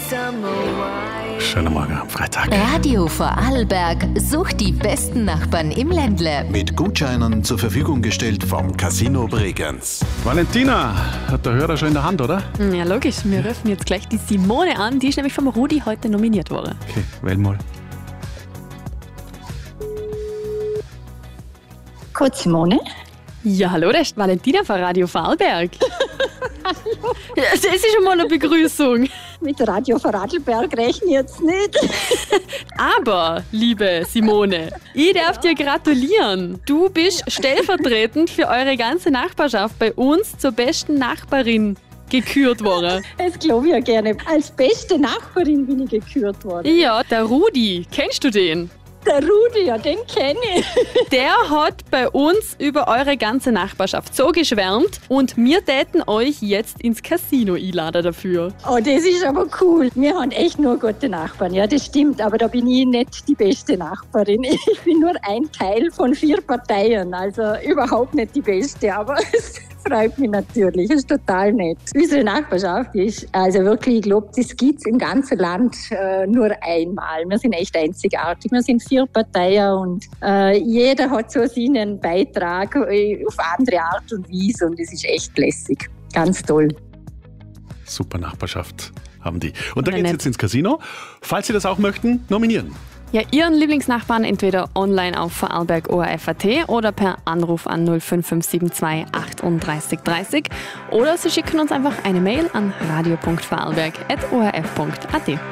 Schönen Morgen am Freitag. Radio Vorarlberg sucht die besten Nachbarn im Ländle. Mit Gutscheinen zur Verfügung gestellt vom Casino Bregenz. Valentina hat der Hörer schon in der Hand, oder? Ja, logisch. Wir rufen jetzt gleich die Simone an. Die ist nämlich vom Rudi heute nominiert worden. Okay, wähl mal. Kurz, Simone. Ja, hallo, das ist Valentina von Radio Vorarlberg. Hallo. Ja, das ist schon mal eine Begrüßung. Mit Radio Vorarlberg rechne ich jetzt nicht. Aber, liebe Simone, ich darf dir gratulieren. Du bist stellvertretend für eure ganze Nachbarschaft bei uns zur besten Nachbarin gekürt worden. Das glaube ich ja gerne. Als beste Nachbarin bin ich gekürt worden. Ja, der Rudi, kennst du den? Der Rudi, ja, den kenne ich. Der hat bei uns über eure ganze Nachbarschaft so geschwärmt und wir täten euch jetzt ins Casino einladen dafür. Oh, das ist aber cool. Wir haben echt nur gute Nachbarn, ja, das stimmt. Aber da bin ich nicht die beste Nachbarin. Ich bin nur ein Teil von 4 Parteien, also überhaupt nicht die beste, aber es freut mich natürlich, das ist total nett. Unsere Nachbarschaft ist, also wirklich, ich glaube, das gibt es im ganzen Land nur einmal. Wir sind echt einzigartig. Wir sind 4 Parteien und jeder hat so seinen Beitrag auf andere Art und Weise und das ist echt lässig. Ganz toll. Super Nachbarschaft haben die. Und da geht's jetzt ins Casino. Falls Sie das auch möchten, nominieren. Ja, Ihren Lieblingsnachbarn entweder online auf Vorarlberg ORF.at oder per Anruf an 05572 38 30 oder Sie schicken uns einfach eine Mail an radio.vorarlberg@orf.at.